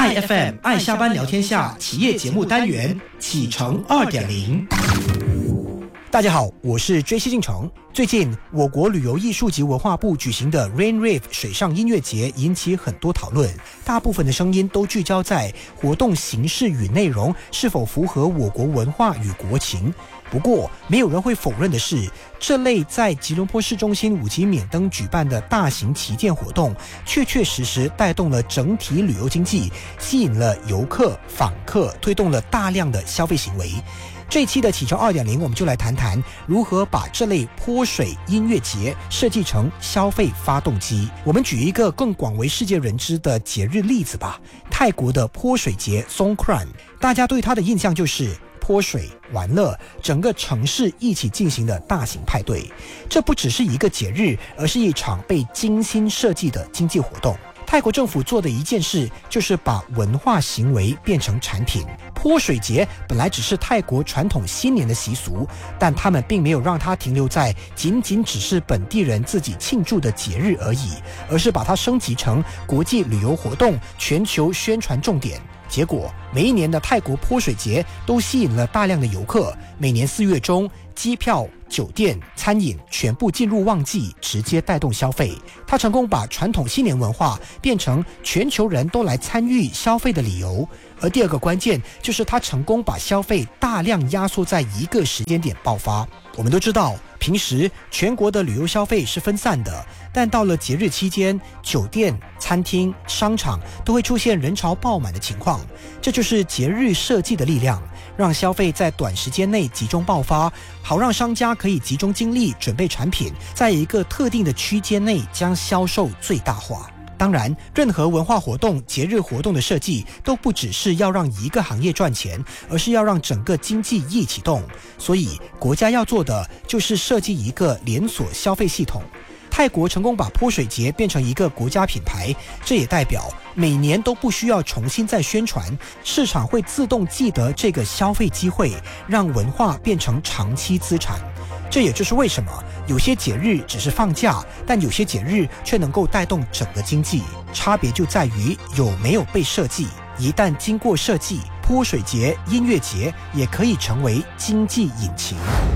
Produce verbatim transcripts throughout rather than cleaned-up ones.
I F M 爱下班聊天下企业节目单元启程 二点零。 大家好，我是追西进城。最近我国旅游艺术及文化部举行的 Rain Rave 水上音乐节引起很多讨论，大部分的声音都聚焦在活动形式与内容是否符合我国文化与国情。不过没有人会否认的是，这类在吉隆坡市中心五级免登举办的大型旗舰活动确确实实带动了整体旅游经济，吸引了游客访客，推动了大量的消费行为。这一期的启程 二点零 我们就来谈谈如何把这类泼水音乐节设计成消费发动机。我们举一个更广为世界人知的节日例子吧，泰国的泼水节 Songkran， 大家对它的印象就是泼水玩乐，整个城市一起进行的大型派对。这不只是一个节日，而是一场被精心设计的经济活动。泰国政府做的一件事就是把文化行为变成产品。泼水节本来只是泰国传统新年的习俗，但他们并没有让它停留在仅仅只是本地人自己庆祝的节日而已，而是把它升级成国际旅游活动、全球宣传重点。结果每一年的泰国泼水节都吸引了大量的游客，每年四月中机票、酒店、餐饮全部进入旺季，直接带动消费。它成功把传统新年文化变成全球人都来参与消费的理由。而第二个关键就是它成功把消费大量压缩在一个时间点爆发。我们都知道，平时全国的旅游消费是分散的，但到了节日期间，酒店、餐厅、商场都会出现人潮爆满的情况。这就是节日设计的力量，让消费在短时间内集中爆发，好让商家可以集中精力准备产品，在一个特定的区间内将销售最大化。当然，任何文化活动、节日活动的设计都不只是要让一个行业赚钱，而是要让整个经济一起动。所以国家要做的就是设计一个连锁消费系统。泰国成功把泼水节变成一个国家品牌，这也代表每年都不需要重新再宣传，市场会自动记得这个消费机会，让文化变成长期资产。这也就是为什么有些节日只是放假，但有些节日却能够带动整个经济。差别就在于有没有被设计。一旦经过设计，泼水节、音乐节也可以成为经济引擎。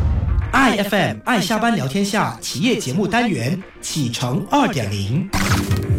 I F M 爱下班聊天下企业节目单元启程 二点零。